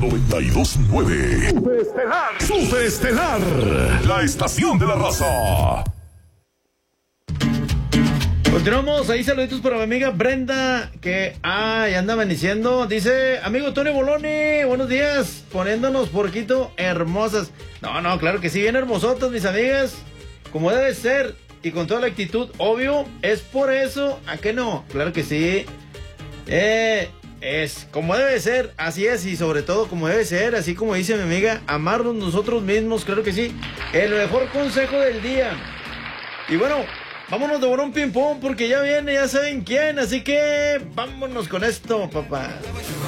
92.9. Superestelar. La estación de la raza. Continuamos, ahí saluditos para mi amiga Brenda, que ya anda amaneciendo. Dice, amigo Tony Boloni, buenos días, poniéndonos porquito hermosas. No, claro que sí, bien hermosotas, mis amigas, como debe ser, y con toda la actitud, obvio, es por eso, ¿a qué no? Claro que sí, es como debe ser, así es, y sobre todo como debe ser, así como dice mi amiga, amarnos nosotros mismos, claro que sí, el mejor consejo del día. Y bueno, vámonos de Borón Ping Pong porque ya viene, ya saben quién, así que vámonos con esto, papá.